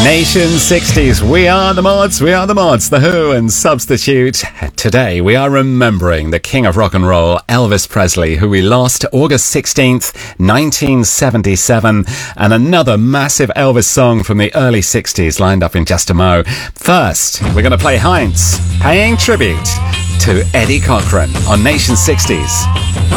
Nation 60s, we are the mods, The Who and Substitute. Today we are remembering the king of rock and roll, Elvis Presley, who we lost August 16th, 1977, and another massive Elvis song from the early 60s lined up in just a mo. First, we're going to play Heinz, paying tribute to Eddie Cochran on Nation 60s.